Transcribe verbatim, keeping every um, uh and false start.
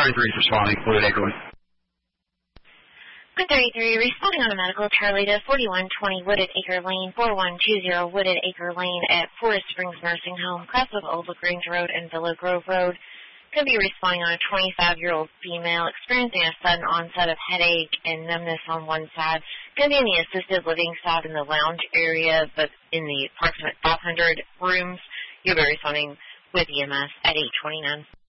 thirty-three is responding. Wooded Acre Lane. Good thirty-three, responding on a medical, Charlie to forty-one twenty Wooded Acre Lane, four one two zero Wooded Acre Lane at Forest Springs Nursing Home, cross of Old LaGrange Road and Villa Grove Road. Could be responding on a twenty-five-year-old female experiencing a sudden onset of headache and numbness on one side. Could be in the assisted living side in the lounge area, but in the approximate five hundred rooms. You'll be responding with E M S at eight twenty-nine.